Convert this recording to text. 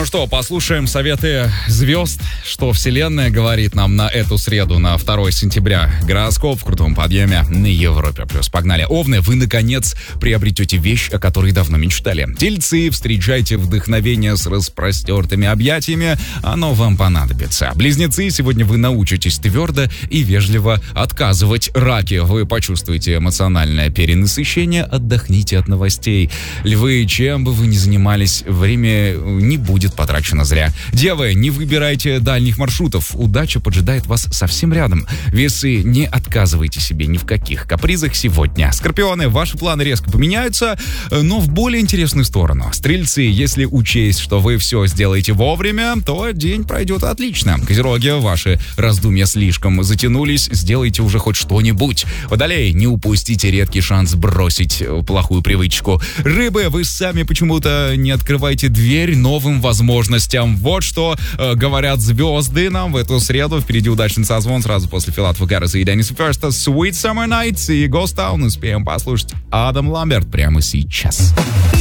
Ну что, послушаем советы звезд, что Вселенная говорит нам на эту среду, на 2 сентября. Гороскоп в крутом подъеме на Европе+. Погнали. Овны, вы, наконец, приобретете вещь, о которой давно мечтали. Тельцы, встречайте вдохновение с распростертыми объятиями, оно вам понадобится. Близнецы, сегодня вы научитесь твердо и вежливо отказывать. Раки, вы почувствуете эмоциональное перенасыщение, отдохните от новостей. Львы, чем бы вы ни занимались, время не будет потрачено зря. Девы, не выбирайте дальних маршрутов, удача поджидает вас совсем рядом. Весы, не отказывайте себе ни в каких капризах сегодня. Скорпионы, ваши планы резко поменяются, но в более интересную сторону. Стрельцы, если учесть, что вы все сделаете вовремя, то день пройдет отлично. Козероги, ваши раздумья слишком затянулись, сделайте уже хоть что-нибудь. Водолей, не упустите редкий шанс бросить плохую привычку. Рыбы, вы сами почему-то не открываете дверь новым возможностям. Вот что говорят звезды нам в эту среду. Впереди удачный созвон сразу после Филатова Гарриса и Денниса Ферста. Sweet Summer Nights и Ghost Town. Успеем послушать Адам Ламберт прямо сейчас.